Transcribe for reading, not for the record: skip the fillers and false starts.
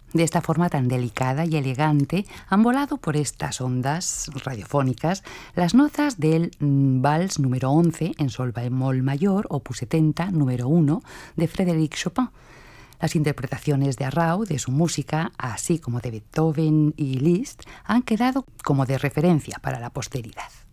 De esta forma tan delicada y elegante han volado por estas ondas radiofónicas las notas del Vals número 11 en sol bemol mayor, opus 70, número 1, de Frédéric Chopin. Las interpretaciones de Arrau de su música, así como de Beethoven y Liszt, han quedado como de referencia para la posteridad.